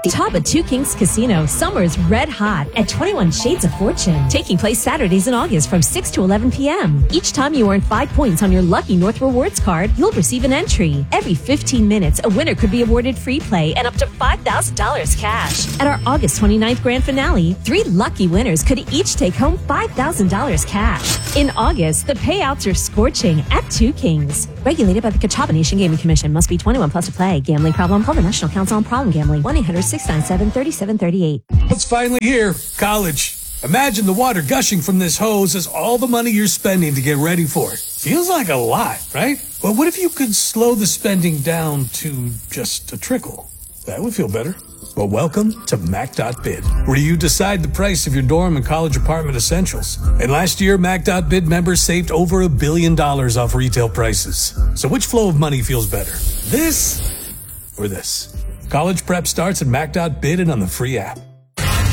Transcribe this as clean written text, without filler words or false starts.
Top of Two Kings Casino. Summer's red hot at 21 Shades of Fortune. Taking place Saturdays in August from 6 to 11 p.m. Each time you earn 5 points on your Lucky North Rewards card, you'll receive an entry. Every 15 minutes, a winner could be awarded free play and up to $5,000 cash. At our August 29th grand finale, 3 lucky winners could each take home $5,000 cash. In August, the payouts are scorching at Two Kings. Regulated by the Catawba Nation Gaming Commission. Must be 21 plus to play. Gambling problem? Call the National Council on Problem Gambling. 1-800-697-3738. It's finally here. College. Imagine the water gushing from this hose as all the money you're spending to get ready for it. Feels like a lot, right? But what if you could slow the spending down to just a trickle? That would feel better. Well, welcome to Mac.bid, where you decide the price of your dorm and college apartment essentials. And last year, Mac.bid members saved over $1 billion off retail prices. So which flow of money feels better? This or this? College prep starts at Mac.bid and on the free app.